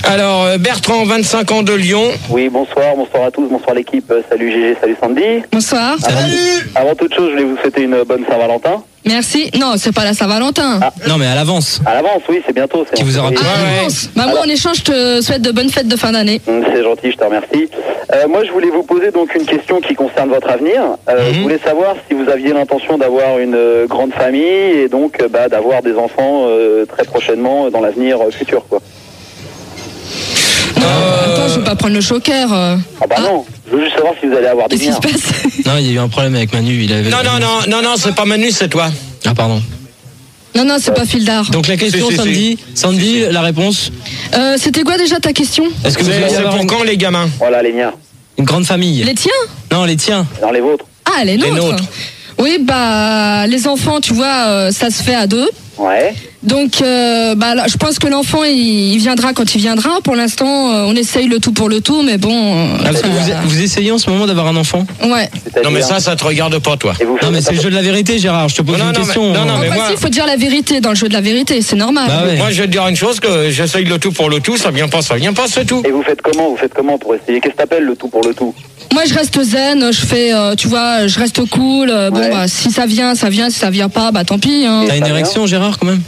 Alors, Bertrand, 25 ans de Lyon. Oui, bonsoir à tous, bonsoir l'équipe, salut GG, salut Sandy. Bonsoir. Avant toute chose, je voulais vous souhaiter une bonne Saint-Valentin. Merci. Non, c'est pas la Saint-Valentin. Non, mais à l'avance. À l'avance, oui, c'est bientôt. Qui vous aura À l'avance. Bah, moi, en échange, je te souhaite de bonnes fêtes de fin d'année. C'est gentil, je te remercie. Moi, je voulais vous poser donc une question qui concerne votre avenir. Je voulais savoir si vous aviez l'intention d'avoir une grande famille et donc d'avoir des enfants très prochainement dans l'avenir futur, quoi. Attends, je vais pas prendre le choker. Ah bah non, je veux juste savoir si vous allez avoir des Qu'est-ce qui liens. se passe? Non, il y a eu un problème avec Manu. Non, c'est pas Manu, c'est toi. Ah, pardon. Non, c'est pas Fildar. Donc la question, Sandy, la réponse. C'était quoi déjà ta question? Est-ce que vous allez C'est avoir pour quand les gamins? Voilà, les miens. une grande famille? Les tiens? Non, les tiens. Dans les vôtres. Ah, les nôtres. nôtres. Oui, les enfants, tu vois, ça se fait à deux. Ouais. Donc, là, je pense que l'enfant, il viendra quand il viendra. Pour l'instant, on essaye le tout pour le tout, mais bon. Parce que vous essayez en ce moment d'avoir un enfant? Ouais. Non, mais ça te regarde pas, toi. Et vous Non, mais c'est le jeu de la vérité, Gérard. Je te pose une question. Mais En moi, principe, il faut dire la vérité dans le jeu de la vérité, c'est normal. Bah ouais. moi, je vais te dire une chose, que j'essaye le tout pour le tout, ça vient pas, c'est tout. Et vous faites comment pour essayer? Qu'est-ce que t'appelles le tout pour le tout? Moi, je reste zen, je fais, tu vois, je reste cool. Ouais. Si ça vient, ça vient. Si ça vient pas, tant pis. Hein. T'as une érection, Gérard, quand même?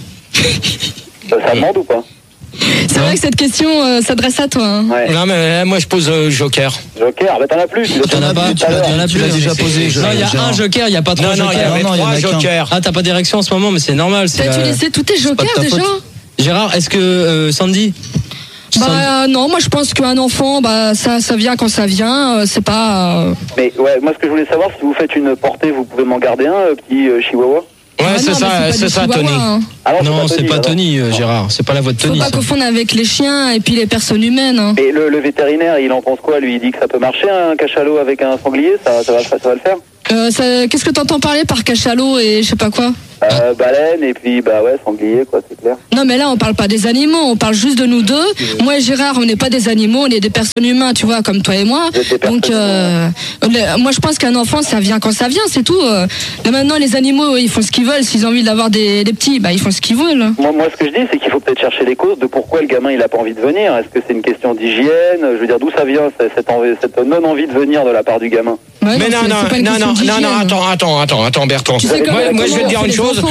Ça demande ou pas? C'est vrai que cette question s'adresse à toi. Hein. Ouais. Non, mais moi, je pose Joker. Joker, t'en as plus. T'en as pas, tu l'as déjà posé. Non, il y a un joker, il n'y a pas trois Non, il y jokers. avait trois jokers. Ah, t'as pas d'érection en ce moment, mais c'est normal. T'as utilisé tous tes pas de jokers ta déjà? faute. Gérard, est-ce que Sandy? Non, moi je pense qu'un enfant, ça vient quand ça vient. C'est pas. Mais ouais, moi ce que je voulais savoir, si vous faites une portée, vous pouvez m'en garder un petit chihuahua? Ouais, Ah c'est non, ça, mais c'est pas ça, du Tony. chihuahua, hein. Alors, Non, c'est pas alors. Tony, Gérard. C'est pas la voix de Faut Tony. pas ça. confondre avec les chiens et puis les personnes humaines. Hein. Et le vétérinaire, il en pense quoi? Lui, il dit que ça peut marcher un cachalot avec un sanglier, ça va le faire? Qu'est-ce que t'entends parler par cachalot et je sais pas quoi? Baleine et puis sanglier, quoi, c'est clair. Non, mais là on parle pas des animaux, on parle juste de nous deux. Moi et Gérard, on n'est pas des animaux, on est des personnes humaines, tu vois, comme toi et moi. Vous êtes des personnes Donc moi je pense qu'un enfant, ça vient quand ça vient, c'est tout. Mais maintenant les animaux, ils font ce qu'ils veulent. S'ils ont envie d'avoir des petits, ils font ce qu'ils veulent. Moi, ce que je dis, c'est qu'il faut peut-être chercher les causes de pourquoi le gamin il a pas envie de venir. Est-ce que c'est une question d'hygiène? Je veux dire, d'où ça vient cette non-envie de venir de la part du gamin? Ouais, Mais donc, c'est pas une question d'hygiène. attends, Bertrand. Tu sais Moi, je vais te dire une chose.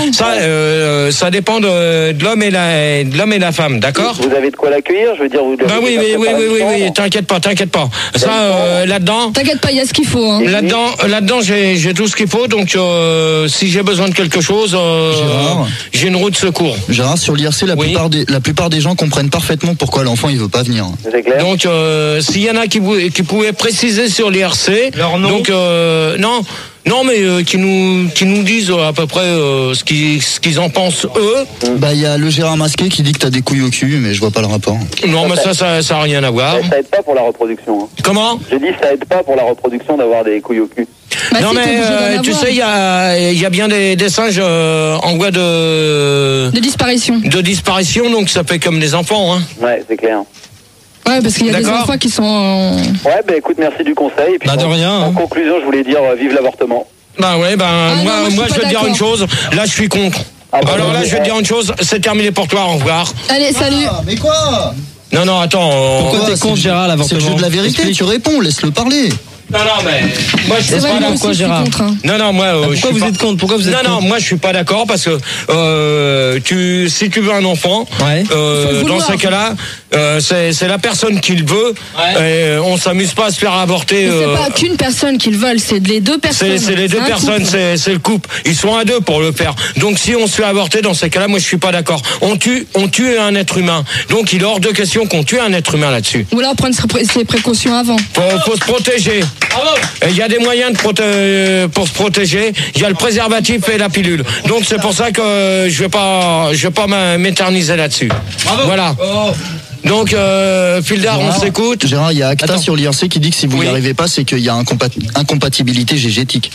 Ça dépend de l'homme et la femme, d'accord? Vous avez de quoi l'accueillir? Je veux dire, vous. Oui, t'inquiète pas. Ça, là-dedans. T'inquiète pas, il y a ce qu'il faut. Hein. Là-dedans, j'ai tout ce qu'il faut. Donc, si j'ai besoin de quelque chose, j'ai une roue de secours. Gérard, sur l'IRC, la plupart des gens comprennent parfaitement pourquoi l'enfant il veut pas venir. C'est clair. Donc, s'il y en a qui pouvaient préciser sur l'IRC, donc non, mais qui nous disent à peu près ce qu'ils en pensent eux. Il y a le Gérard masqué qui dit que t'as des couilles au cul, mais je vois pas le rapport. Non, mais ça a rien à voir. Ça aide pas pour la reproduction. Hein. Comment? J'ai dit ça aide pas pour la reproduction d'avoir des couilles au cul. Non, Si, t'es obligé d'en mais tu avoir. sais, il y a bien des singes en voie de disparition, donc ça fait comme les enfants, hein. Ouais, c'est clair. Ouais, parce qu'il y a des D'accord. enfants qui sont. Ouais, écoute, merci du conseil. Et puis, De rien. en conclusion, je voulais dire vive l'avortement. Non, moi je suis je vais pas te dire une d'accord. chose, là je suis contre. Alors là je vais te dire une chose, c'est terminé pour toi, au revoir. Allez, salut. Mais quoi? Non, attends. Pourquoi t'es contre, Gérard, C'est l'avortement? le jeu de la vérité, Explique. tu réponds, laisse-le parler. Non, mais moi je C'est suis vrai, pas moi d'accord. aussi, je suis Gérard contre. Hein. Non, moi je Pourquoi suis vous pas... êtes contre? Pourquoi vous êtes contre? Non, moi je suis pas d'accord parce que si tu veux un enfant, Ouais. le dans vouloir. ces cas-là, c'est la personne qui le veut. Et on s'amuse pas à se faire avorter. Mais c'est pas qu'une personne qui le veulent, c'est les deux personnes. C'est les deux un personnes, couple. c'est le couple. Ils sont à deux pour le faire. Donc si on se fait avorter dans ces cas-là, moi je suis pas d'accord. On tue un être humain. Donc il est hors de question qu'on tue un être humain là-dessus. Ou alors prendre ses précautions avant. Faut se protéger. Il y a des moyens pour se protéger. Il y a le préservatif et la pilule. Donc c'est pour ça que je vais pas m'éterniser là-dessus. Voilà. Donc Fildar, on s'écoute. Gérard, il y a Acta Attends. sur l'IRC qui dit que si vous Oui. n'y arrivez pas, c'est qu'il y a incompatibilité génétique.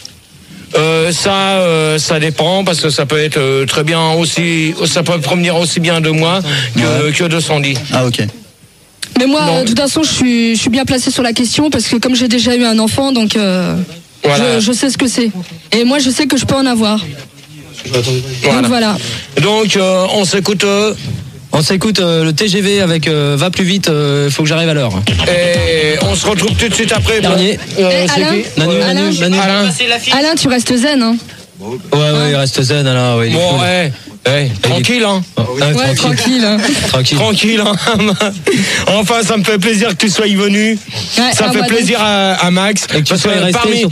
Ça dépend parce que ça peut être très bien aussi, ça peut provenir aussi bien de moi que de Sandy. Ah, ok. Mais moi, Non. de toute façon, je suis bien placée sur la question parce que comme j'ai déjà eu un enfant, donc Voilà. je sais ce que c'est. Et moi, je sais que je peux en avoir. Donc voilà. Donc on s'écoute On s'écoute le TGV avec Va plus vite, faut que j'arrive à l'heure. Et on se retrouve tout de suite après. Dernier. Alain, Alain, tu restes zen, hein. Ouais, il reste zen, Alain. Ouais, bon, ouais, tranquille, hein. Ouais, tranquille. Tranquille, hein. Enfin, ça me fait plaisir que tu sois venu. Ouais, ça fait plaisir à Max. Et que tu sois resté,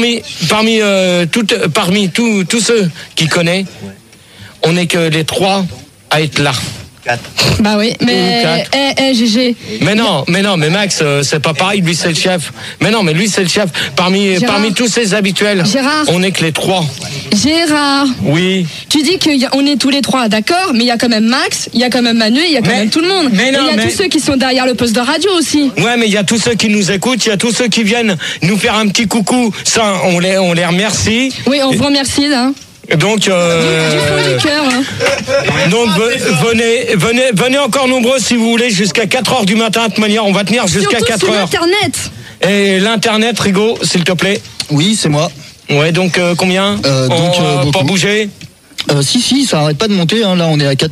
parmi tous ceux qui connaissent, on n'est que les 3 à être là. 4. Bah oui, mais GG. Mais Max, c'est pas pareil, lui c'est le chef. Mais lui c'est le chef. Parmi tous ses habituels, Gérard, on n'est que les 3. Gérard. Oui. Tu dis qu'on est tous les 3, d'accord, mais il y a quand même Max, il y a quand même Manu, il y a quand même tout le monde. Il y a tous ceux qui sont derrière le poste de radio aussi. Ouais, mais il y a tous ceux qui nous écoutent, il y a tous ceux qui viennent nous faire un petit coucou. Ça, on les remercie. Oui, on vous remercie là. Donc, du fond du cœur. Donc venez encore nombreux si vous voulez jusqu'à 4h du matin. De toute manière, on va tenir jusqu'à 4h. Sur Internet. Et l'internet, Rigo, s'il te plaît. Oui, c'est moi. Ouais, donc combien pas bouger. Si, ça arrête pas de monter. Hein. Là, on est à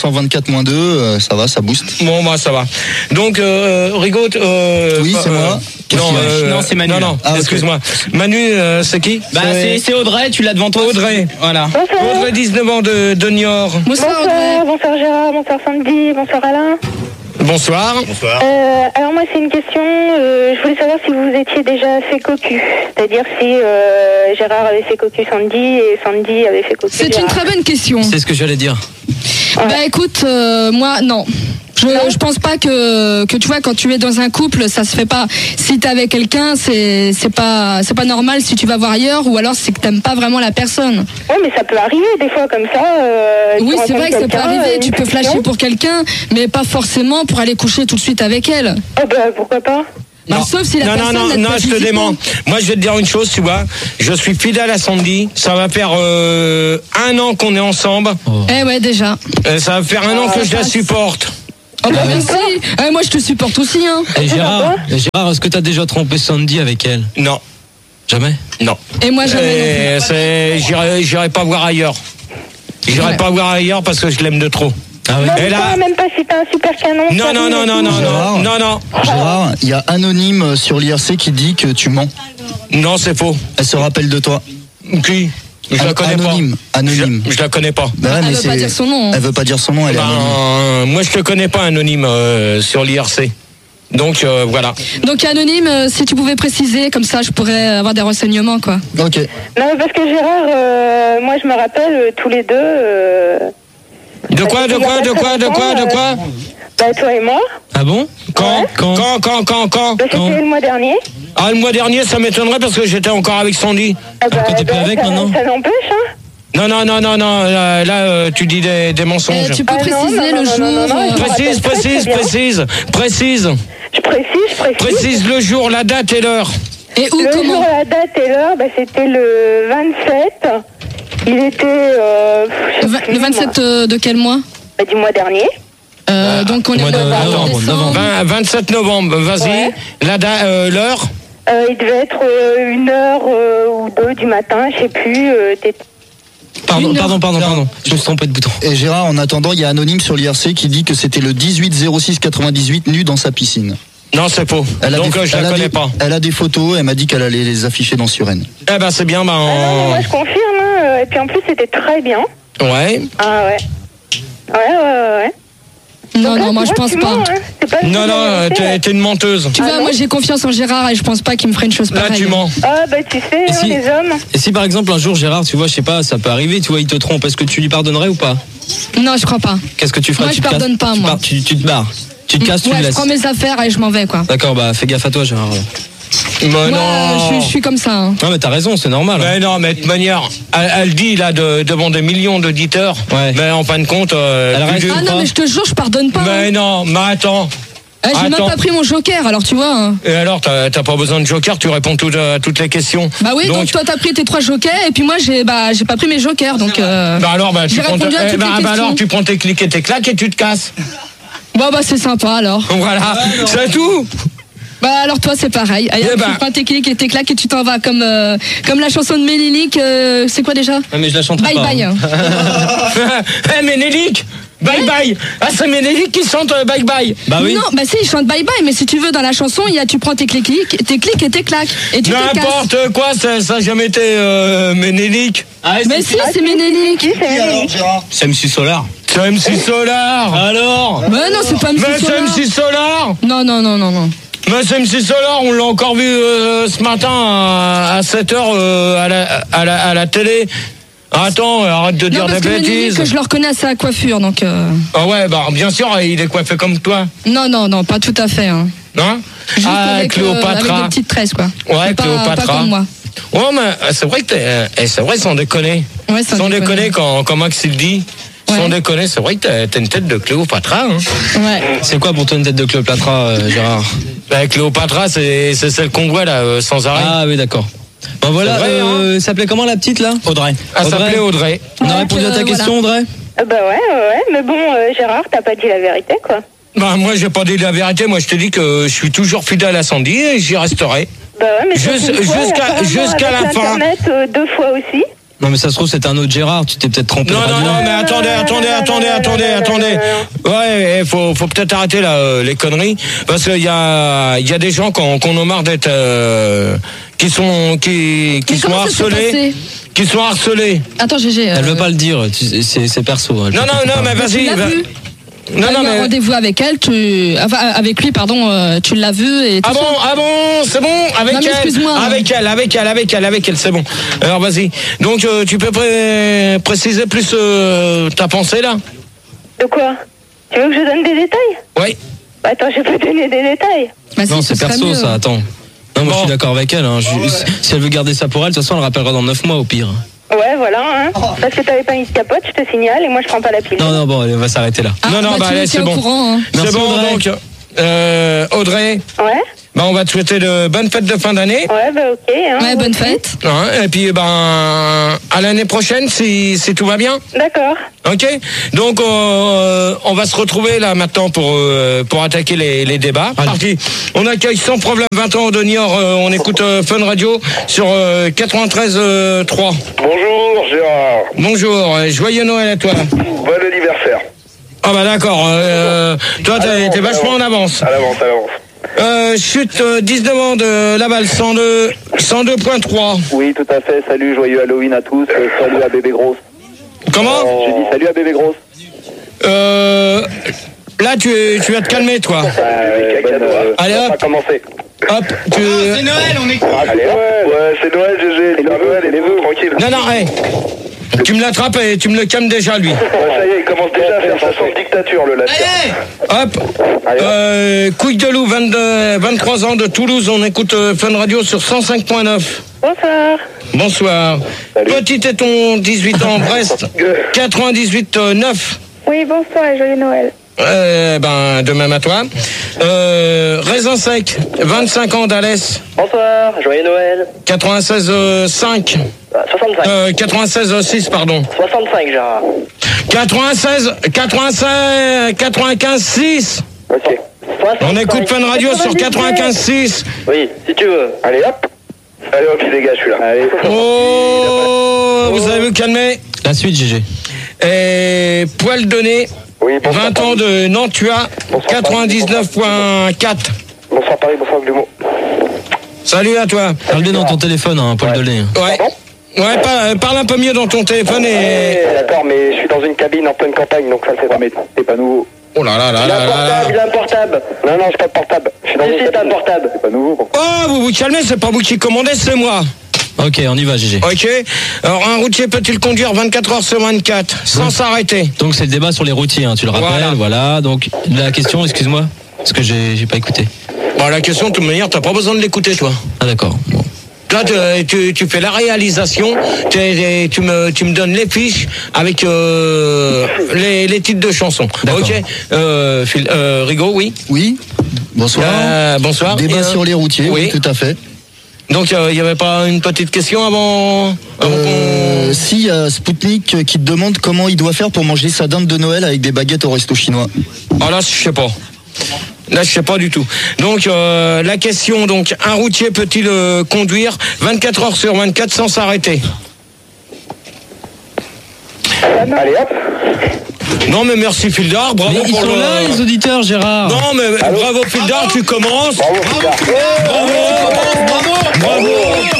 4524-2. Ça va, ça booste. Bon, bah ça va. Donc, Rigo. Oui, c'est moi. Non, c'est Manu. Non, excuse-moi. Manu, c'est qui? Bah, c'est Audrey, tu l'as devant toi. Audrey. Voilà. Bonsoir. Audrey, 19 ans de Niort. Bonsoir, Audrey. Bonsoir Gérard, bonsoir Sandy, bonsoir Alain. Bonsoir. Alors moi c'est une question, je voulais savoir si vous étiez déjà fait cocu, c'est-à-dire si Gérard avait fait cocu Sandy et Sandy avait fait cocu C'est Gérard. une très bonne question. C'est ce que j'allais dire. Ouais. Bah écoute, moi non. Je pense pas que tu vois, quand tu es dans un couple, ça se fait pas. Si t'es avec quelqu'un, c'est pas normal si tu vas voir ailleurs, ou alors c'est que t'aimes pas vraiment la personne. Oui, mais ça peut arriver des fois comme ça. Oui, c'est vrai que ça peut arriver. Tu peux flasher pour quelqu'un, mais pas forcément pour aller coucher tout de suite avec elle. Oh bah pourquoi pas. Bah, sauf si la personne non, je te dément. Moi, je vais te dire une chose, tu vois. Je suis fidèle à Sandy. Ça va faire 1 an qu'on est ensemble. Eh ouais, déjà. Ça va faire 1 an que je la supporte. Oh bah merci. Moi je te supporte aussi hein. Et Gérard, est-ce que t'as déjà trompé Sandy avec elle? Non. Jamais? Non. Et moi jamais. J'irai pas voir ailleurs. J'irai pas voir ailleurs parce que je l'aime de trop. Ah oui. Et là, même pas si t'as un super canon. Non. Gérard, il y a Anonyme sur l'IRC qui dit que tu mens. Non, c'est faux. Elle se rappelle de toi. Qui? Je la connais pas. Anonyme. Je la connais pas. Bah, elle veut pas dire son nom. Elle veut pas dire son nom, elle est anonyme. Moi, je te connais pas, Anonyme, sur l'IRC. Donc, voilà. Donc, Anonyme, si tu pouvais préciser, comme ça, je pourrais avoir des renseignements, quoi. Ok. Non, parce que Gérard, moi, je me rappelle, tous les deux... De quoi Bah, toi et moi. Ah bon? Quand? Bah, c'était le mois dernier. Ah, le mois dernier, ça m'étonnerait parce que j'étais encore avec Sandy. Ah bah, t'es plus avec maintenant? Ça n'empêche, hein. Non. Là, tu dis des mensonges. Tu peux préciser le jour. Précise. Je précise. Précise le jour, la date et l'heure. Et où, le comment? jour, la date et l'heure, bah, c'était le 27. Il était... le 27 de quel mois? Bah, du mois dernier. Donc on est au novembre. 27 novembre, vas-y. Ouais. La date, l'heure? Il devait être 1h ou 2 du matin, je sais plus. Pardon. Je me suis trompé de bouton. Et Gérard, en attendant, il y a Anonyme sur l'IRC qui dit que c'était le 18-06-98 nu dans sa piscine. Non, c'est faux. Donc je la connais pas. Elle a des photos, elle m'a dit qu'elle allait les afficher dans Suresnes. Eh ben c'est bien. non, moi je confirme. Hein. Et puis en plus c'était très bien. Ouais. Ah ouais. Ouais. Non, moi je pense pas. Non, t'es une menteuse. Tu vois, moi j'ai confiance en Gérard et je pense pas qu'il me ferait une chose pareille. Là, tu mens. Ah bah tu sais, les hommes. Et si par exemple un jour Gérard, tu vois, je sais pas, ça peut arriver, tu vois, il te trompe, est-ce que tu lui pardonnerais ou pas? Non, je crois pas. Qu'est-ce que tu ferais? Moi je pardonne pas, moi. Tu te barres. Tu te casses, tu le laisses. Je prends mes affaires et je m'en vais, quoi. D'accord, bah fais gaffe à toi, Gérard. Non. Je suis comme ça. Hein. Non mais t'as raison, c'est normal. Mais non, mais de toute manière, elle dit là devant des millions d'auditeurs. Ouais. Mais en fin de compte, non, mais je te jure, je pardonne pas. Mais non, mais attends. J'ai même pas pris mon joker, alors tu vois. Hein. Et alors, t'as pas besoin de joker, tu réponds à toutes les questions. Bah oui, donc toi t'as pris tes 3 jokers et puis moi j'ai pas pris mes jokers, donc. Tu prends tes clics et tes claques et tu te casses. Bah c'est sympa alors. Voilà, c'est tout. Bah alors toi c'est pareil. Allez, tu prends tes clics et tes claques et tu t'en vas comme la chanson de Mélilik. C'est quoi déjà? Mais je la chante pas. Bye. Mais Nélic, Bye bye. Ah, c'est Ménélique qui chante bye bye. Bah oui. Non, bah si, il chante bye bye, mais si tu veux, dans la chanson, tu prends tes clics et tes claques. Et tu te casses. N'importe quoi, ça n'a jamais été Ménélique. Ah, Mais si, c'est Ménélique. c'est MC Solar. C'est MC Solar. Alors Mais non, c'est pas MC Mais c'est Solar. MC Solar. Non. Mais c'est MC Solar, on l'a encore vu ce matin à 7h à la télé. Attends, arrête de dire Non, parce des que Ménélique, bêtises. que je le reconnais à sa coiffure, donc... Ah ouais, bah bien sûr, il est coiffé comme toi. Non, pas tout à fait. Hein. Hein? Juste avec des Cléopatra. petites tresses, quoi. Ouais, C'est pas Cléopatra. comme moi. Ouais, mais c'est vrai que c'est vrai, sans déconner. Ouais, Sans déconner, quand Max il dit. Ouais. Sans déconner, c'est vrai que t'as une tête de Cléopatra. Hein. Ouais. C'est quoi pour toi une tête de Cléopatra, Gérard? Bah, Cléopatra, c'est celle qu'on voit là, sans arrêt. Ah oui, d'accord. Bon voilà, C'est vrai, hein. s'appelait comment la petite là? Audrey. Elle s'appelait Audrey. On a répondu à ta question, Audrey? Bah ouais, mais bon, Gérard, t'as pas dit la vérité, quoi. Bah, moi, j'ai pas dit la vérité. Moi, je te dis que je suis toujours fidèle à Sandy et j'y resterai. Bah ouais, mais Jusqu'à la fin. Internet 2 fois aussi. Non mais ça se trouve c'est un autre Gérard, tu t'es peut-être trompé. Non, mais attendez. Ouais, faut peut-être arrêter là, les conneries. Parce qu'il y a des gens qu'on a marre d'être. Qui sont harcelés. Qui sont harcelés. Attends, GG. Elle veut pas le dire, c'est perso. Non, mais Tu vas-y. l'as vu. Non, T'as eu un mais. rendez-vous avec elle, avec lui, pardon, tu l'as vu et tout Ah bon, c'est bon, avec Non, mais elle, excuse-moi. avec elle, c'est bon. Alors vas-y. Donc tu peux préciser plus ta pensée là? De quoi? Tu veux que je donne des détails? Oui. Bah attends, je peux donner des détails. Bah, si, Non ce c'est serait perso mieux. ça, attends. Non moi Bon. je suis d'accord avec elle, hein. Si elle veut garder ça pour elle, de toute façon elle le rappellera dans 9 mois au pire. Ouais, voilà, hein. Parce que t'avais pas mis de capote, je te signale, et moi je prends pas la pilule. Non bon, elle va s'arrêter là. Ah, Non, bah, bah tu allez, me tiens c'est au bon. courant, hein. C'est Merci, bon, Audrey. donc, Audrey, Ouais, bah, on va te souhaiter de bonnes fêtes de fin d'année. ouais, bah ok. Hein, Ouais, bonne fête. Hein, et puis, à l'année prochaine, si tout va bien. D'accord. Ok. Donc, on va se retrouver là maintenant pour attaquer les débats. Parti. On accueille sans problème 20 ans de Niort. On écoute Fun Radio sur 93.3. Bonjour Gérard, Bonjour. Joyeux Noël à toi. bon anniversaire. Ah bah d'accord. Toi, t'es vachement en avance. À l'avance. Chute 19 ans de Laval 102.3. Oui, tout à fait. Salut, joyeux Halloween à tous. Salut à Bébé Grosse. Comment? J'ai dit salut à Bébé Grosse. Là, tu vas te calmer, toi. Allez, on va hop. commencer. Hop, C'est Noël, on est. Allez, ouais, c'est Noël, GG. C'est Noël et les vœux, tranquille. Non, hey. Tu me l'attrapes et tu me le calmes déjà, lui. Ça y est, il commence déjà à faire sa sauce dictature, le latin. Hop. Couille de loup, 23 ans de Toulouse. On écoute Fun Radio sur 105.9. Bonsoir. Bonsoir. Salut. Petit Téton, 18 ans, Brest, 98.9. Oui, bonsoir et joyeux Noël. De même à toi. Raisin sec, 25 ans d'Alès, Bonsoir, joyeux Noël. 96.5. 65. 96.6, pardon. 65, Gérard. 95.6. Ok. On écoute Fun Radio sur 95.6. Oui, si tu veux. Allez, hop. Allez, hop, les gars, je suis là. Allez. Oh, vous allez vous calmer. La suite GG. Et Poil de nez, Oui, bonsoir. 20 ans de Nantua, 99.4. Bonsoir Paris, bonsoir Glumeau. Salut à toi. Parle bien dans ton téléphone, hein, Paul Delay. Ouais. Ouais, parle un peu mieux dans ton téléphone et. D'accord, mais je suis dans une cabine en pleine campagne, donc ça le fait pas. Mais t'es pas nouveau. Oh là là là Il a là un là portable, là. il a un portable. Non, j'ai pas de portable. Je suis dans une cabine. Un portable. C'est pas nouveau. Pourquoi? Oh, vous vous calmez, c'est pas vous qui commandez, c'est moi. Ok, on y va GG. Ok. Alors, un routier peut-il conduire 24 heures sur 24 sans s'arrêter? Donc c'est le débat sur les routiers, hein, tu le rappelles, voilà. Donc la question, excuse-moi, parce que j'ai pas écouté. Bon, la question, de toute manière, t'as pas besoin de l'écouter, toi. Ah d'accord. Bon. Là, tu fais la réalisation, tu me donnes les fiches avec les titres de chansons. D'accord. Ok. Rigaud, oui. Oui, bonsoir. Bonsoir. Débat sur les routiers, oui, tout à fait. Donc, il n'y avait pas une petite question avant qu'on... Si, il y a Spoutnik qui te demande comment il doit faire pour manger sa dinde de Noël avec des baguettes au resto chinois. Ah là, je sais pas. Là, je sais pas du tout. Donc, la question, donc, un routier peut-il conduire 24 heures sur 24 sans s'arrêter? Allez hop. Non, mais merci Fildar, bravo Mais ils pour sont le... là, les auditeurs, Gérard. Non, mais bravo Fildar, tu commences. Bravo, Fildar. Bravo.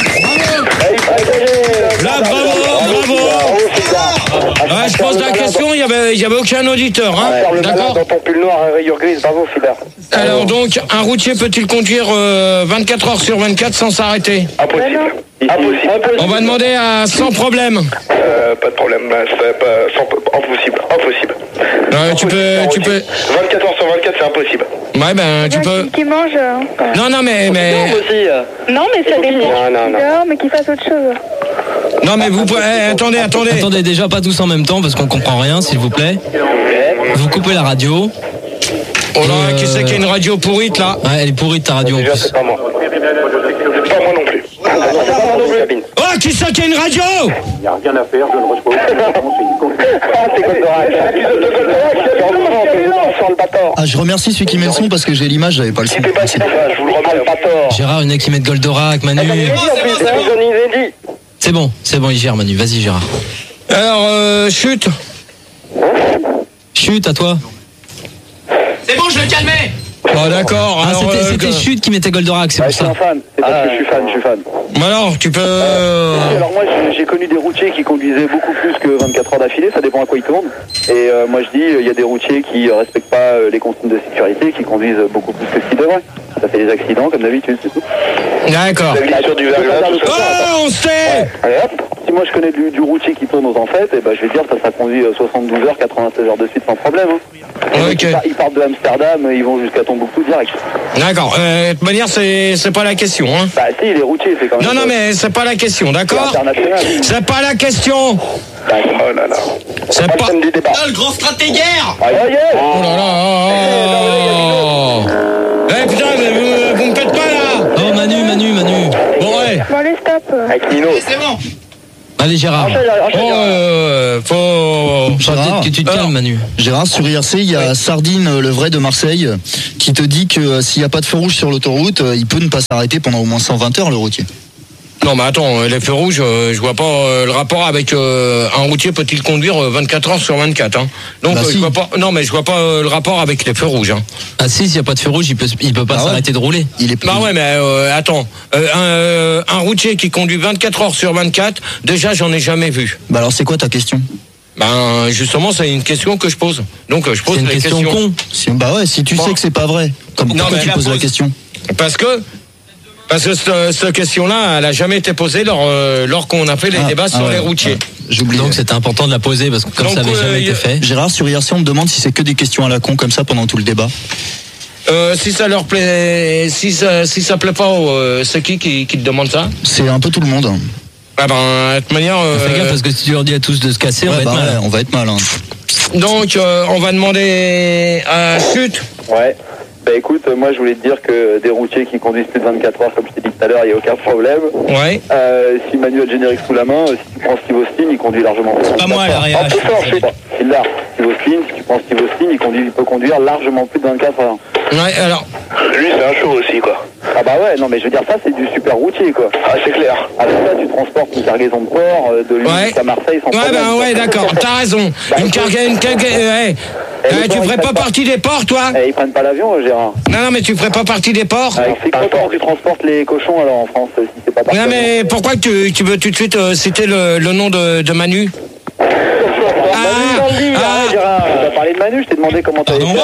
Là, bravo. Ouais, je pose la question, il y avait aucun auditeur, hein. D'accord. Dans ton pull noir, rayure grise, bravo, Fildar. Alors donc, un routier peut-il conduire 24 heures sur 24 sans s'arrêter? Impossible. On va demander à sans problème. Pas de problème, c'est pas impossible. Ouais, tu peux... 24 heures sur 24, c'est impossible. Ouais, ben, tu peux... Qui mange Non, mais... Non, mais ça dépend. Non. Dehors, mais qu'il fasse autre chose. Non, mais vous pouvez... Attendez. Attendez, déjà pas tous en même temps parce qu'on comprend rien, s'il vous plaît. Vous coupez la radio. Oh là, qui c'est qui a une radio pourrite, là? Ouais, elle est pourrie ta radio en Déjà, plus. c'est pas moi. Pas moi non plus. Oh, qui c'est qui a une radio? Il n'y a rien à faire, je ne reçois aucune réponse, c'est une Ah, je remercie celui qui met le son parce que j'ai l'image, j'avais pas le son. Je vous le remets pas tort. Gérard, il y en a qui mettent Goldorak, Manu. C'est bon, il gère Manu. Vas-y Gérard. Alors, chute. Chute, à toi. C'est bon, je le calmais. Oh, d'accord. Ah, alors, c'était Chute qui mettait Goldorak, c'est Ouais, pour je suis ça. un fan, c'est parce que je suis fan. Alors, tu peux... Alors moi j'ai connu des routiers qui conduisaient beaucoup plus que 24 heures d'affilée, ça dépend à quoi ils tournent. Et moi je dis, il y a des routiers qui respectent pas les consignes de sécurité, qui conduisent beaucoup plus que ce qu'ils devraient. Ça fait des accidents comme d'habitude, c'est tout. D'accord. Sur du verglas, tout ça. Oh, on sait. Allez hop, si moi je connais du routier qui tourne aux Amphettes, et ben je vais dire ça conduit 72 heures, 96 heures de suite sans problème. Hein. Ok. Ils partent de Amsterdam, ils vont jusqu'à Tombouctou direct. D'accord. De toute manière, c'est pas la question, hein. Bah si, les routiers, c'est quand même... Non, mais c'est pas la question, c'est d'accord? international. C'est pas la question. Oh là là. C'est Pas le pas... thème du débat. le grand stratégaire. Aïe, aïe, aïe. Oh là là. Eh putain, mais vous me faites pas là. Oh Manu. Bon, ouais. Bon, allez, stop. Avec Nino. C'est bon. Allez Gérard. Oh, faut... Peut-être que tu te calmes Manu. Gérard, sur IRC, il y a Sardine, le vrai de Marseille, qui te dit que s'il n'y a pas de feu rouge sur l'autoroute, il peut ne pas s'arrêter pendant au moins 120 heures, le routier. Non, mais attends, les feux rouges, je vois pas le rapport avec un routier peut-il conduire 24 heures sur 24, hein. Donc, Bah, si. je vois pas, non, mais je vois pas le rapport avec les feux rouges, hein. Ah si, s'il n'y a pas de feu rouge, il peut pas Ah ouais. s'arrêter de rouler. Il est Bah ouais, mais attends, un routier qui conduit 24 heures sur 24, déjà, j'en ai jamais vu. Bah alors c'est quoi ta question? Ben, justement, c'est une question que je pose. Donc, je pose C'est une les question questions. con. Bah ouais, si tu Bon. sais que c'est pas vrai, Non, pourquoi mais tu la poses la pose. question? Parce que cette question-là, elle a jamais été posée lors qu'on a fait les débats sur ouais, les routiers. ouais. J'oublie. Donc c'était important de la poser parce que comme Donc, ça n'avait jamais été fait. Gérard, sur IRC, on me demande si c'est que des questions à la con comme ça pendant tout le débat. Si ça leur plaît, si ça plaît pas, c'est qui te demande ça? C'est un peu tout le monde. Ah ben, de toute manière. Fais gaffe parce que si tu leur dis à tous de se casser, on va Ouais, être bah mal. ouais, on va être mal. Hein. Donc, on va demander à Chute. Ouais. Bah écoute, moi je voulais te dire que des routiers qui conduisent plus de 24 heures, comme je t'ai dit tout à l'heure, il n'y a aucun problème. Ouais. Si Manu a le générique sous la main, si tu prends Steve Austin, il conduit largement plus. Pas moi, la réa. Ah, plus fort, Chute. Il l'a. Steve Austin, si tu prends Steve Austin, il peut conduire largement plus de 24 heures. Ouais, alors. Lui, c'est un show aussi, quoi. Ah bah ouais, non mais je veux dire, ça c'est du super routier quoi. Ah, c'est clair. Avec ça, tu transportes une cargaison de porc de Lyon Ouais. jusqu'à Marseille sans Ouais, problème. ben ouais, d'accord, t'as raison. Une tu ferais pas partie des ports, toi? Ils prennent pas l'avion, Gérard. Non, mais tu ferais pas partie des ports? Avec c'est quoi comment tu transportes les cochons alors en France, si c'est pas parti? Non, mais pourquoi que tu veux tout de suite citer le nom de Manu? Gérard, tu as parlé de Manu, je t'ai demandé comment t'avais fait.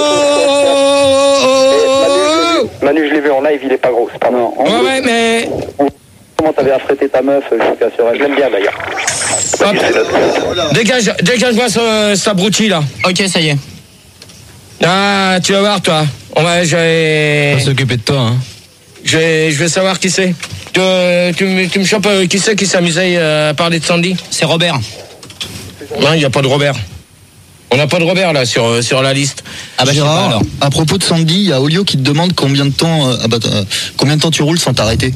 Manu, je l'ai vu en live, il est pas gros, c'est pas mal. Ouais, mais... Comment t'avais affrété ta meuf jusqu'à sur elle? Je l'aime bien d'ailleurs. Hop. Dégage-moi ce abruti, là. Ok, ça y est. Ah, tu vas voir, toi. On va s'occuper de toi, hein. Je vais savoir qui c'est. Tu me chopes qui c'est qui s'amusait à parler de Sandy? C'est Robert. Non, il n'y a pas de Robert. On n'a pas de Robert là sur la liste. Ah bah Gérard, je sais pas, alors. à propos de Sandy, il y a Olio qui te demande combien de temps tu roules sans t'arrêter.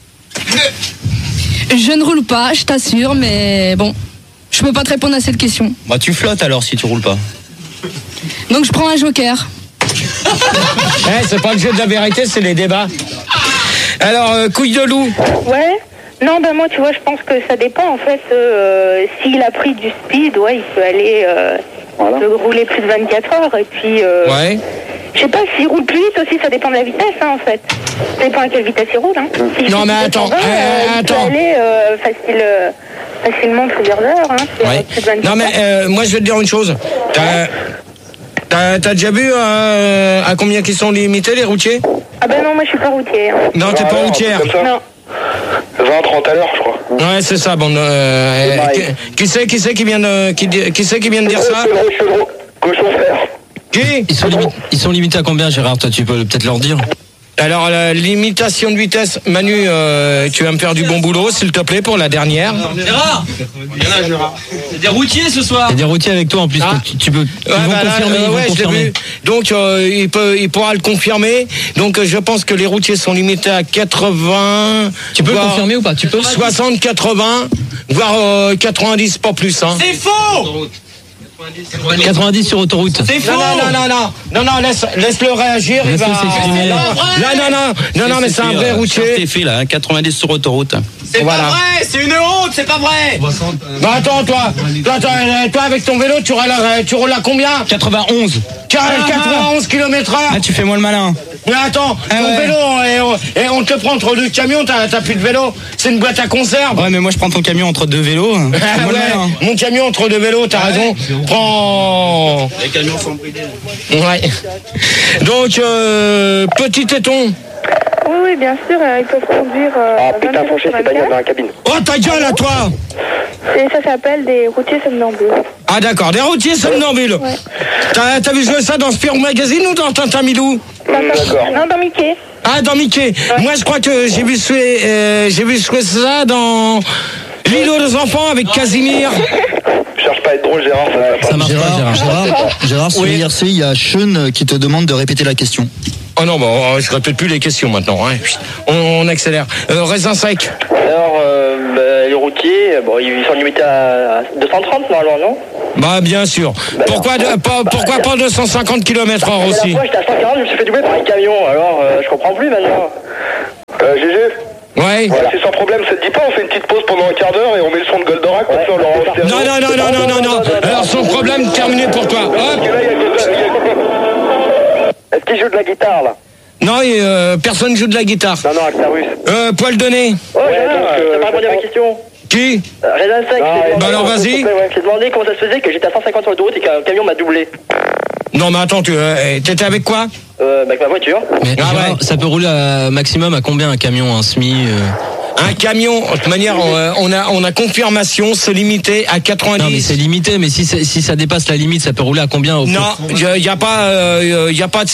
Je ne roule pas, je t'assure, mais bon, je peux pas te répondre à cette question. Bah tu flottes alors si tu roules pas. Donc je prends un joker. C'est pas le jeu de la vérité, c'est les débats. Alors, couille de loup. Ouais. Non, ben moi, tu vois, je pense que ça dépend. En fait, s'il a pris du speed, ouais, il peut aller il peut rouler plus de 24 heures. Et puis, Ouais. je sais pas, s'il roule plus vite aussi, ça dépend de la vitesse, hein, en fait. Ça dépend à quelle vitesse il roule. Hein. Non, mais attends, il peut aller facilement plusieurs heures. Hein, Ouais. plus de 24 Non, mais moi, je vais te dire une chose. T'as déjà vu à combien qu'ils sont limités, les routiers? Ah ben non, moi, je suis pas routier. Hein. Non, t'es pas routière. Non. 20-30 à l'heure, je crois. Ouais, c'est ça. Bon, qui c'est qui vient de dire ça? Chevreau, cochon frère. Qui? Ils sont limités à combien, Gérard? Toi, tu peux peut-être leur dire. Alors, la limitation de vitesse, Manu, tu vas me faire du bon boulot, s'il te plaît, pour la dernière. Gérard, c'est des routiers ce soir. Il y a des routiers avec toi en plus. Ah. Tu peux. Ils vont confirmer. Ils vont je l'ai confirmer. vu. Donc, il pourra le confirmer. Donc, je pense que les routiers sont limités à 80. Tu peux le confirmer ou pas? Tu peux. 60, 80, voire 90, pas plus. Hein. C'est faux. 90 sur autoroute. C'est faux. Non, laisse-le réagir. Il va. s'exprimer. Non, mais c'est un vrai routier. fait là, 90 sur autoroute. C'est pas vrai, c'est une honte, c'est pas vrai. Bah attends, toi avec ton vélo, tu roules à combien? 91. 91 km/h. Ah, tu fais moi le malin. Mais attends, ton vélo, et on te prend entre deux camions, t'as plus de vélo. C'est une boîte à conserve. Ouais, mais moi je prends ton camion entre deux vélos. Ah ouais, mon camion entre deux vélos, t'as raison. Prends. Les camions sont bridés. Ouais. Donc, petit téton. Oui, bien sûr, ils peuvent conduire. Ah putain, franchement, c'est pas bien dans la cabine. Oh, ta gueule à toi. Et ça s'appelle des routiers somnambules. Ah d'accord, des routiers somnambules. Ouais. T'as vu jouer ça dans Spirou Magazine ou dans Tintin Milou? D'accord. Non, dans Mickey. Ah, dans Mickey. Ouais. Moi, je crois que j'ai vu jouer ça dans L'îlot des enfants avec Casimir. Cherche pas à être drôle, Gérard, ça va pas. Ça marche pas, Gérard. Gérard, sur Oui. IRC, il y a Sean qui te demande de répéter la question. Oh non, bon, je répète plus les questions maintenant. Hein. On accélère. Raisin sec. Alors, les routiers, bon, ils sont limités à 230 normalement, non? Bah bien sûr. Pourquoi pas 250 km/h aussi? La fois, j'étais à 140, je me suis fait doubler par un camion, alors je comprends plus maintenant. GG, Ouais. voilà. C'est sans problème, ça te dit pas, on fait une petite pause pendant un quart d'heure et on met le son de Goldorak, comme ça on leur enregistre. Non. Alors son problème terminé pour toi. Hop. Est-ce qu'il joue de la guitare, là? Non, personne joue de la guitare. Non, Axarus. Poil de nez. Oh, t'as pas répondu à ma question. Qui? Raisin sec. Bah alors vas-y. J'ai demandé comment ça se faisait que j'étais à 150 sur l'autoroute et qu'un camion m'a doublé. Non mais attends, t'étais avec quoi? Avec ma voiture. Mais Ah Gérard, ouais. ça peut rouler à maximum à combien un camion, un SMI Un camion, de toute manière, on a confirmation, c'est limité à 90. Non mais c'est limité, mais si ça dépasse la limite, ça peut rouler à combien au Non, il y a pas de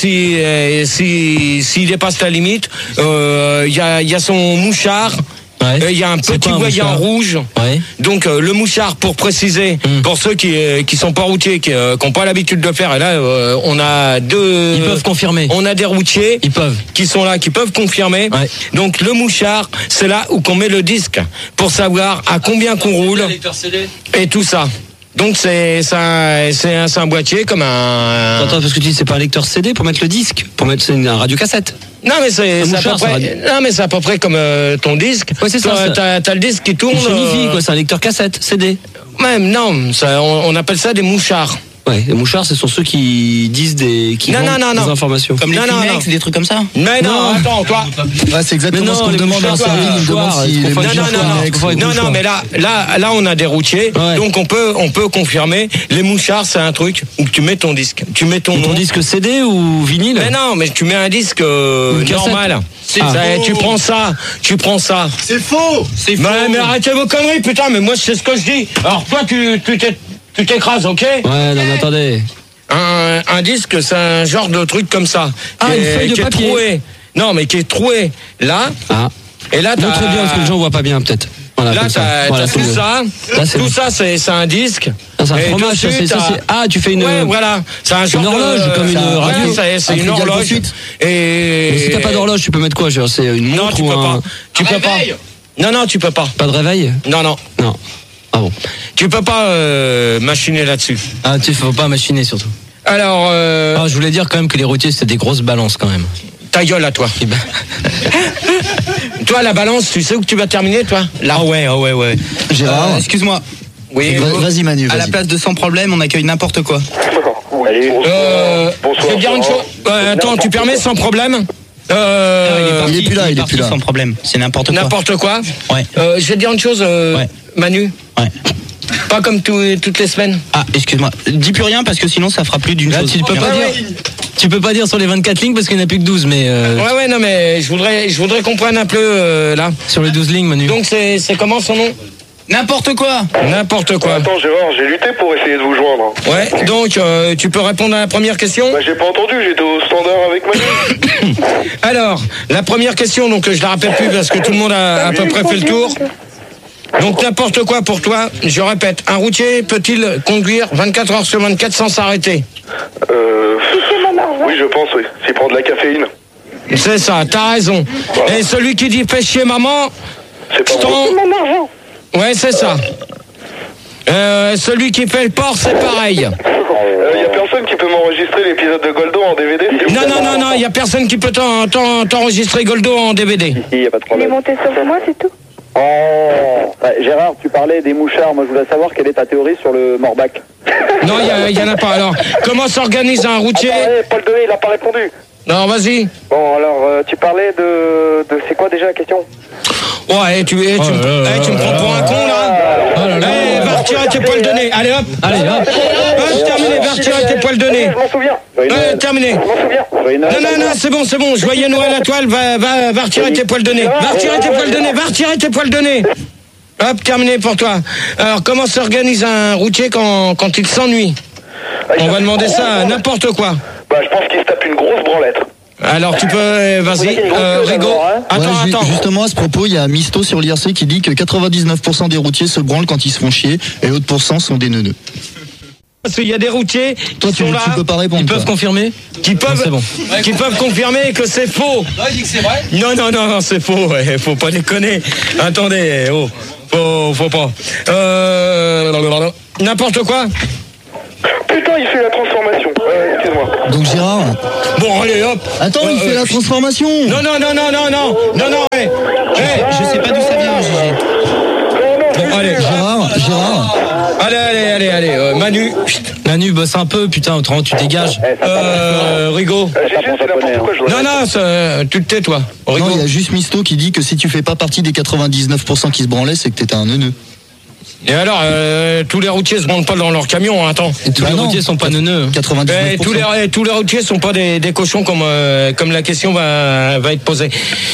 s'il dépasse la limite. Il y a son mouchard. Ouais. Il y a un C'est petit quoi, un voyant mouchard rouge. Ouais. Donc le mouchard, pour préciser, pour ceux qui sont pas routiers, qui ont pas l'habitude de le faire, et là on a deux. Ils peuvent confirmer. On a des routiers. Ils peuvent. Qui sont là, qui peuvent confirmer. Ouais. Donc le mouchard, c'est là où qu'on met le disque pour savoir à combien qu'on roule et tout ça. Donc c'est un boîtier comme un. Attends, parce que tu dis c'est pas un lecteur CD pour mettre le disque, c'est un radiocassette. Non mais c'est à peu près comme ton disque. Ouais, c'est ça. T'as le disque qui tourne. C'est un lecteur cassette CD. Même non, on appelle ça des mouchards. Ouais, les mouchards, ce sont ceux qui disent des informations. Comme les Kleenex, des trucs comme ça. Mais non, attends, toi. Ouais, c'est exactement ce qu'on demande à Sardine. Il demande si les mouchards. Non, mais là, on a des routiers, donc on peut confirmer. Les mouchards, c'est un truc où tu mets ton disque, tu mets ton disque CD ou vinyle. Mais non, mais tu mets un disque normal. Tu prends ça. C'est faux. C'est faux. Mais arrêtez vos conneries, putain. Mais moi, c'est ce que je dis. Alors toi, tu t'écrases, ok? Ouais, non, mais attendez. Un disque, c'est un genre de truc comme ça. Une feuille de papier. Troué. Non, mais qui est troué là. Ah. Et là, montre bien parce que les gens voient pas bien peut-être. Voilà, là, t'as tout ça. Tout ça, c'est un disque. C'est un fromage. Tu fais une. Ouais, voilà. C'est un genre une horloge, comme une radio. C'est une horloge. Mais si t'as pas d'horloge, tu peux mettre quoi? C'est une montre ou un. Tu peux pas. Non, tu peux pas. Pas de réveil? Non. Ah bon. Tu peux pas machiner là-dessus. Ah, tu faut pas machiner surtout. Alors. Je voulais dire quand même que les routiers c'était des grosses balances quand même. Ta gueule à toi. toi, la balance, tu sais où que tu vas terminer, toi? Là, ouais. Gérard, Excuse-moi. Oui. vas-y Manu, À la vas-y. place de sans problème, on accueille n'importe quoi. Allez, Je vais te dire une chose. Attends, tu permets sans problème? Il est parti, il est plus là, il est parti plus là. sans problème. C'est n'importe quoi. N'importe quoi. Ouais. Je vais te dire une chose, Manu. Ouais. Pas comme toutes les semaines. Ah, excuse-moi. Dis plus rien parce que sinon ça fera plus d'une Là, chose. tu peux pas dire. Tu peux pas dire sur les 24 lignes parce qu'il n'y en a plus que 12, mais Ouais, non, mais je voudrais qu'on prenne un peu là. sur les 12 lignes, Manu. Donc c'est comment son nom? N'importe quoi. N'importe quoi. Attends, Gérard, j'ai lutté pour essayer de vous joindre. Ouais, donc tu peux répondre à la première question? Bah, j'ai pas entendu, j'étais au standard avec Manu. Alors, la première question, donc je la rappelle plus parce que tout le monde a à peu près fait le tour. Donc n'importe quoi pour toi, je répète, un routier peut-il conduire 24 heures sur 24 sans s'arrêter? Oui, je pense, oui. S'il prend de la caféine. C'est ça, t'as raison. Et celui qui dit fais chier maman, C'est pas moi. ouais, c'est ça. Celui qui fait le porc, c'est pareil. Y a personne qui peut m'enregistrer l'épisode de Goldo en DVD s'il vous plaît? Non, il y a personne qui peut t'enregistrer Goldo en DVD. Ici, y a pas de Il est problème. monté sur moi, c'est tout. Oh, Gérard, tu parlais des mouchards. Moi, je voulais savoir quelle est ta théorie sur le Morbac. Non, il y en a pas. Alors, comment s'organise un routier? Paul Denet, il a pas répondu. Non, vas-y. Bon, alors, tu parlais de c'est quoi déjà la question? Ouais, tu me prends pour un con, là. Allez, va retirer tes poils de nez. Allez, hop. Allez, hop. Terminé, va retirer tes poils de nez. Je m'en souviens. Terminé. Je m'en souviens. Non, c'est bon. Joyeux Noël à toile, va retirer tes poils de nez. Va retirer tes poils de nez, va retirer tes poils de nez. Hop, terminé pour toi. Alors, comment s'organise un routier quand il s'ennuie? On va demander ça à n'importe quoi. Bah, je pense qu'il se tape une grosse branlette. Alors, tu peux, vas-y, Rigo. Attends. Justement, à ce propos, il y a Misto sur l'IRC qui dit que 99% des routiers se branlent quand ils se font chier et autres pourcents sont des neuneux. Parce qu'il y a des routiers Toi, qui tu sont là, peux pas répondre. Ils peuvent toi. confirmer? qui peuvent, c'est bon. qui peuvent confirmer que c'est faux. Non, il dit que c'est vrai. Non, c'est faux. Ouais, faut pas déconner. Attendez, faut pas. N'importe quoi. Putain, il fait la transformation. Excuse-moi. Donc Gérard. Bon, allez, hop. Attends, il fait la transformation. Non. Je sais pas d'où ça vient, Gégé. Bon, allez. Gérard. Allez, Manu, bosse un peu, putain, autrement tu dégages. Rigo. Gégé, c'est n'importe quoi, je vois. Non, tu te tais, toi. Rigo. Non, il y a juste Misto qui dit que si tu fais pas partie des 99% qui se branlaient, c'est que t'étais un neuneux. Et alors, tous les routiers se branlent pas dans leur camion, hein, attends. Et tous les non. routiers sont pas neuneux. 99%. Tous les routiers sont pas des cochons comme la question va être posée.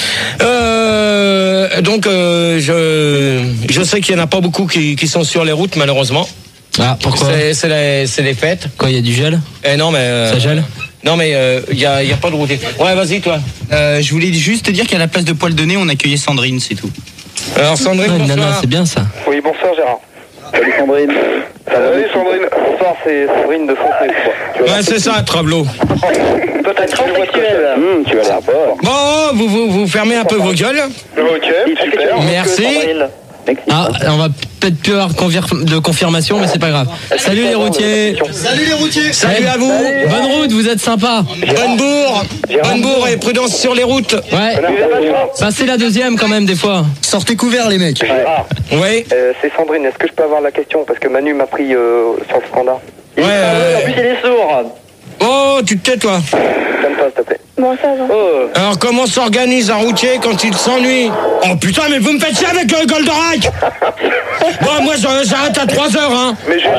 Donc je sais qu'il y en a pas beaucoup qui sont sur les routes malheureusement. Ah, pourquoi? C'est les fêtes. Quoi, il y a du gel? Non mais Ça gèle? Non mais y a pas de routier. Ouais, vas-y toi. Je voulais juste te dire qu'à la place de Poil de Nez, on accueillait Sandrine, c'est tout. Alors Sandrine, Ouais, bonsoir. nana, c'est bien ça. Oui, bonsoir, Gérard. Salut Sandrine. Salut, Sandrine. Bonsoir, c'est Sandrine de Foncé, je crois. Ouais, c'est ça, Trablo. Toi, t'as très sexuel. Tu as l'air fort. Bon, vous fermez un peu vos gueules. Ok, super. Merci. Ah, on va peut-être plus avoir de confirmation, mais c'est pas grave. Salut les routiers. Salut à vous. Bonne route, vous êtes sympa. Bonne bourre et prudence sur les routes. Ouais. Passez la deuxième quand même des fois. Sortez couverts, les mecs. Oui. C'est Sandrine, est-ce que je peux avoir la question? Parce que Manu m'a pris sur le standard. Ouais. En plus, il est sourd. Oh, tu te tais toi. Calme-toi, s'il te plaît. Bon, ça va. Alors comment s'organise un routier quand il s'ennuie? Oh putain, mais vous me faites chier avec Goldorak. Bon, moi j'arrête à 3h, hein. Mais je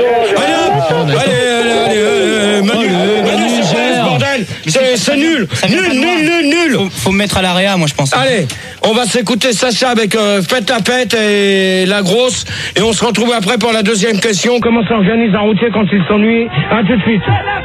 Allez, Manu, c'est bordel. C'est nul. Nul. Faut me mettre à l'AREA, moi je pense. Allez, on va s'écouter Sacha avec Fête à Pète et La Grosse. Et on se retrouve après pour la deuxième question. Comment s'organise un routier quand il s'ennuie? À tout de suite.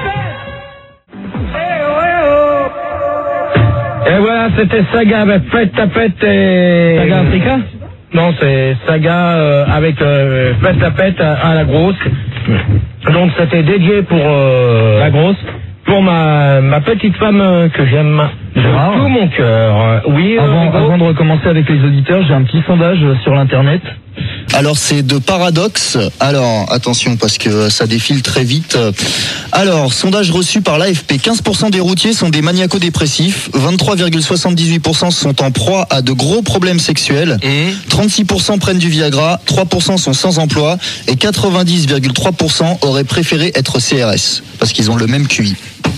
Et voilà, c'était Saga avec Fête à Pète et... Saga Africa? Non, c'est Saga avec Fête à Pète à La Grosse. Donc c'était dédié pour... La grosse? Pour ma petite femme que j'aime. Gérard, tout mon cœur. Oui, avant de recommencer avec les auditeurs, j'ai un petit sondage sur l'internet. Alors c'est de Paradoxe. Alors attention parce que ça défile très vite. Alors sondage reçu par l'AFP. 15% des routiers sont des maniaco-dépressifs. 23,78% sont en proie à de gros problèmes sexuels. 36% prennent du Viagra. 3% sont sans emploi. Et 90,3% auraient préféré être CRS parce qu'ils ont le même QI.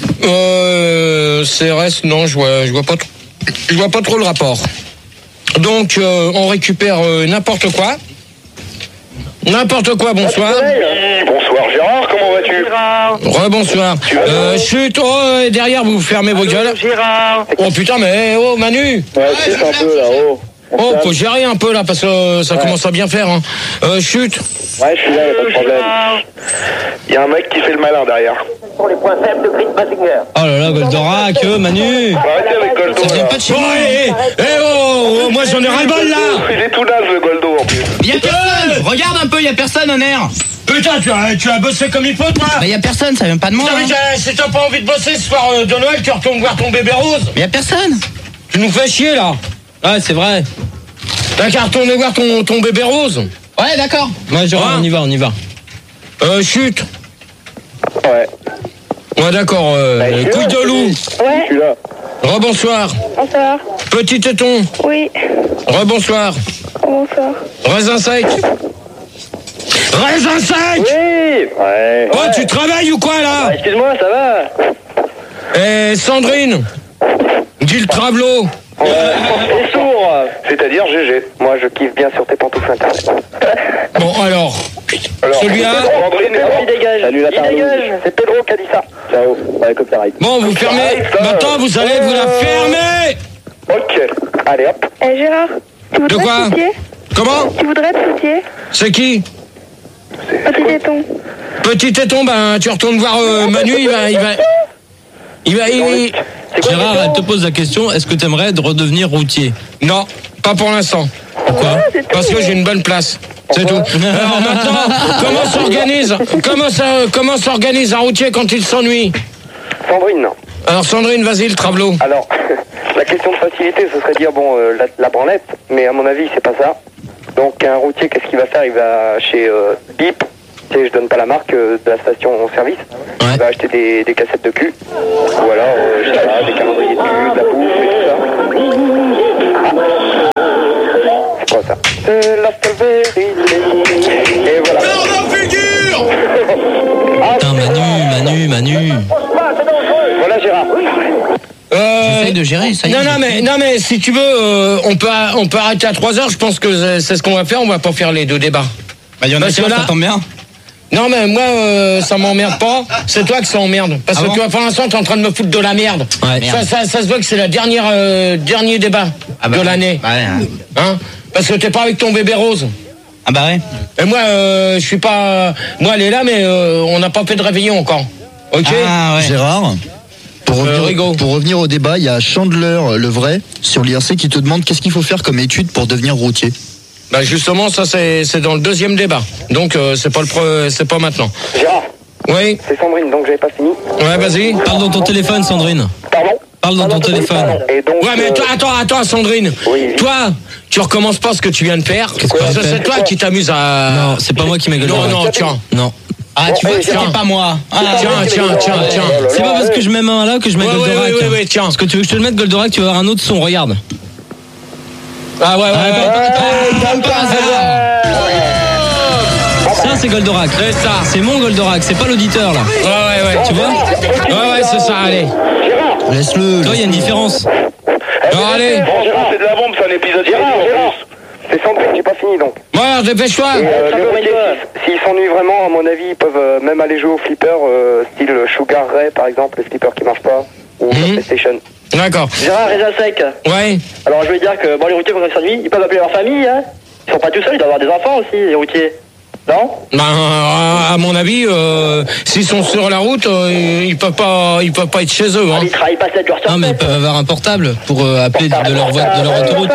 CRS, non, je vois pas trop le rapport. Donc on récupère n'importe quoi. N'importe quoi, bonsoir. Bonsoir Gérard, comment vas-tu? Rebonsoir. Chut, derrière vous fermez vos gueules. Gérard. Oh putain, mais Manu. Ouais, c'est un peu là-haut. Oh, faut gérer un peu là parce que ça commence à bien faire. Hein. Chut. Ouais, je suis là, y'a pas de problème. Il y a un mec qui fait le malin derrière. Pour les points faibles de Grit Mazinger. Oh là là, Goldorak, Manu. Arrêtez avec Goldo. Ça vient pas de chez nous. Moi j'en ai ras-le-bol là. Il est tout naze le Goldo en plus. Y'a personne. Regarde un peu, y'a personne en air. Putain, tu as bossé comme il faut toi. Bah y'a personne, ça vient pas de moi. Putain, si t'as pas envie de bosser ce soir de Noël, tu retournes voir ton bébé rose. Mais y'a personne. Tu nous fais chier là. Ouais, c'est vrai. T'as qu'à retourner voir ton bébé rose. Ouais, d'accord. Ouais, Gérard, on y va. Chut. Ouais. Ouais, d'accord. Couille de loup. Ouais. Je suis là. Rebonsoir. Bonsoir. Petit téton. Oui. Rebonsoir. Bonsoir. Raisin sec. Raisin sec. Oui. Ouais. Oh, tu travailles ou quoi là? Excuse-moi, ça va? Sandrine. Dis le travelot. Et sourd. C'est-à-dire GG. Moi, je kiffe bien sur tes pantoufles internet. Bon, alors celui-là. Sandrine, Il dégage. Salut la dégage. C'est Pedro qui a dit ça. Ciao. Ouais, copyright. Bon, vous fermez. Maintenant, vous allez vous la fermer. Ok. Allez hop. Gérard, tu voudrais De quoi? te soucier? Comment? Tu voudrais te soucier? C'est qui? Petit téton. Petit téton, ben, tu retournes voir Manu, il va. Gérard, elle te pose la question, est-ce que t'aimerais redevenir routier? Non, pas pour l'instant. Pourquoi? Parce que j'ai une bonne place. C'est tout. Alors maintenant, comment s'organise un routier quand il s'ennuie? Sandrine, non. Alors Sandrine, vas-y, le travelot. Alors, la question de facilité, ce serait dire, bon, la branlette, mais à mon avis, c'est pas ça. Donc, un routier, qu'est-ce qu'il va faire? Il va chez Bip, tu sais, je donne pas la marque de la station-service. Ouais. Il va acheter des cassettes de cul, ou alors, je sais pas, des calendriers de cul, de la bouffe et tout ça. C'est quoi ça? C'est la vérité. Et voilà. Putain, Manu. Voilà, Gérard. J'essaye de gérer, ça y est. Non mais si tu veux, on peut arrêter à 3h. Je pense que c'est ce qu'on va faire. On va pas faire les deux débats. Bah y en a Parce qui que là- ça tombe bien. Non mais moi ça m'emmerde pas. C'est toi que ça emmerde. Parce que bon tu vois pour l'instant t'es en train de me foutre de la merde. Ouais. Ça se voit que c'est la dernier débat de l'année. Bah ouais. Hein? Parce que t'es pas avec ton bébé rose. Ah bah ouais. Et moi je suis pas. Moi elle est là mais on n'a pas fait de réveillon encore. Ok. Ah ouais. Gérard, Rigaud. pour revenir au débat, il y a Chandler, le vrai, sur l'IRC qui te demande qu'est-ce qu'il faut faire comme étude pour devenir routier. Bah justement ça c'est dans le deuxième débat. Donc c'est pas maintenant. Gérard, Oui. c'est Sandrine, donc j'avais pas fini. Ouais vas-y. Parle dans ton téléphone, Sandrine. Pardon? Parle dans ton téléphone. Et donc, Ouais mais attends Sandrine. Oui. Toi, tu recommences pas ce que tu viens de faire. Qu'est-ce que Parce j'ai que fait c'est toi qui t'amuses à. Non, c'est pas moi qui m'a gueulé. Non, tiens. Non. Ah tu vois, tiens. c'était pas moi. Ah, Tiens. C'est pas parce que je mets main là que je mets Goldorak. Ouais, tiens. Parce que tu veux que je te le mette Goldorak, tu vas avoir un autre son, regarde. Ah ouais. Ça c'est Goldorak. C'est ça. C'est mon Goldorak, c'est pas l'auditeur là. Ouais. Tu vois? Ouais, c'est ça, allez. Laisse-le. Toi, il y a une différence. Alors, allez. Bon, Gérard, c'est de la bombe, c'est un épisode inédit en plus. c'est Sandrine, j'ai pas fini donc. Bon, alors, dépêche-toi. Les routiers, s'ils s'ennuient vraiment, à mon avis, ils peuvent même aller jouer au flipper, style Sugar Ray par exemple, le flipper qui marche pas, ou sur PlayStation. D'accord. Gérard Reza Sec. Ouais. Alors je veux dire que bon, les routiers, quand ils s'ennuient, ils peuvent appeler leur famille, hein. Ils sont pas tout seuls, ils doivent avoir des enfants aussi, les routiers. Non? Ben, à mon avis, s'ils sont sur la route, ils peuvent pas être chez eux. Hein. Ils travaillent pas 7 jours sur 7. Non, mais ils peuvent avoir un portable pour appeler de leur autoroute.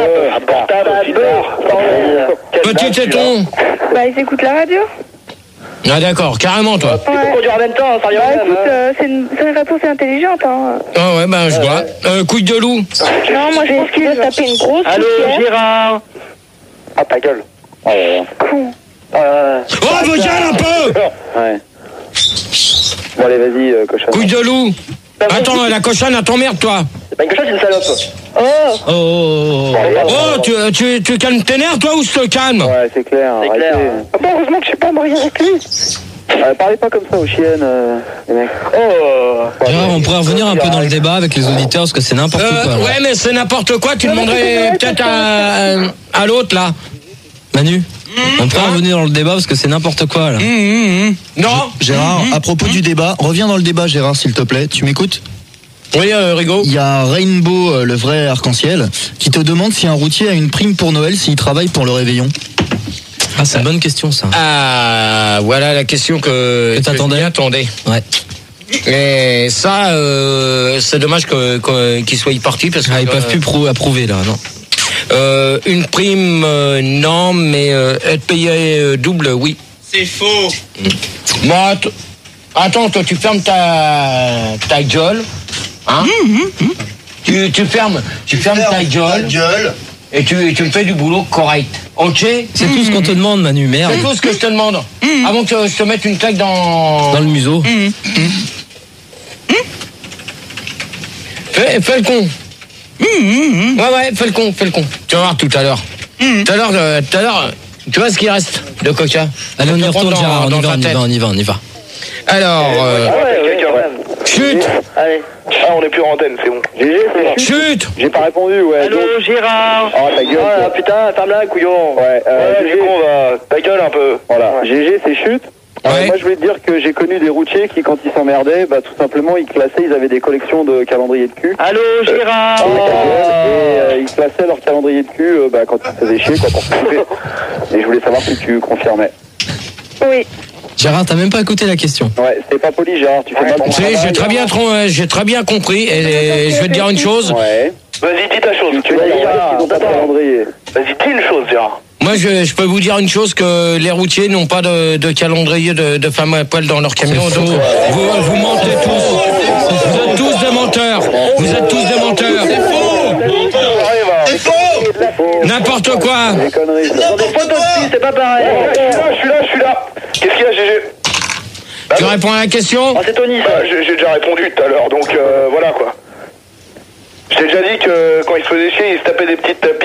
Petit téton. Bah, ils écoutent la radio. Ah d'accord, carrément toi. Il faut conduire en même temps, ça revient Bah même. écoute, c'est une réponse intelligente. Hein. Ah ouais, ben je vois. Couille de loup. Non, moi je pense qu'il va se taper une grosse Allô, poussière. Gérard. Ah, ta gueule. Con. Oh, vos gueules un peu. Ouais. Bon, allez, vas-y, cochon. Couille de loup. Attends, la cochonne, elle t'emmerde toi. C'est pas une cochonne, c'est une salope. Oh, tu calmes tes nerfs toi ou je te calme? Ouais, c'est clair. C'est clair. Ah bon, heureusement que je suis pas mariée avec lui. Parlez pas comme ça aux chiennes, les mecs. Gérard, on pourrait revenir un peu dans le débat avec les auditeurs parce que c'est n'importe quoi. Ouais, mais c'est n'importe quoi. Tu demanderais peut-être à l'autre là. Manu, on pourrait revenir dans le débat parce que c'est n'importe quoi là. Non. Gérard, à propos du débat, reviens dans le débat, Gérard, s'il te plaît. Tu m'écoutes? Oui, Rigaud. Il y a Rainbow, le vrai arc-en-ciel, qui te demande si un routier a une prime pour Noël s'il travaille pour le réveillon. Ah, c'est une bonne question ça. Ah, voilà la question que t'attendais. Ouais. Et ça, c'est dommage qu'ils soient partis parce que ils peuvent plus approuver là, non. Une prime, non, mais être payé double, oui. C'est faux. Moi, attends, toi, tu fermes ta gueule, hein? Tu fermes ta gueule. Et tu me fais du boulot correct. Ok? C'est tout ce qu'on te demande, Manu, merde. C'est tout ce que je te demande. Avant que je te mette une claque dans le museau. Fais le con. Ouais, fais le con. Tu vas voir tout à l'heure. Tout à l'heure, tu vois ce qu'il reste de coca? Allez, on y retourne, Gérard, on y va. Alors, chut. Allez. Ah, on est plus en antenne, c'est bon. GG, c'est chut. J'ai pas répondu, ouais. Allô, donc- Gérard. Oh, ta gueule. Ah, toi. putain, ferme-la, couillon. Ouais, GG, GG, ta gueule un peu. voilà. GG, c'est chute. Ouais. Moi, je voulais te dire que j'ai connu des routiers qui, quand ils s'emmerdaient, bah, tout simplement, ils classaient, ils avaient des collections de calendriers de cul. Allô, Gérard. Et ils classaient leur calendrier de cul quand ils se faisaient chier, quoi, pour se couper. Et je voulais savoir si tu confirmais. Oui. Gérard, t'as même pas écouté la question. Ouais, c'est pas poli, Gérard, tu fais mal ton Tu sais, travail. j'ai très bien compris et je vais te dire une chose. Ouais. Vas-y, dis ta chose. Tu vas dire qu'ils ont pas de calendrier. Vas-y, dis une chose, Gérard. Moi, je peux vous dire une chose, que les routiers n'ont pas de calendrier de femmes à poil dans leur camion. Donc, vous mentez tous. Vous êtes tous des menteurs. C'est faux. N'importe quoi. Des conneries, ça. Dans des photos de cul, c'est pas pareil. Je suis là. Qu'est-ce qu'il y a, GG? Tu réponds à la question? Ah, c'est Tony, ça. J'ai déjà répondu tout à l'heure, donc voilà quoi. Je t'ai déjà dit que quand il se faisait chier, il se tapait des petites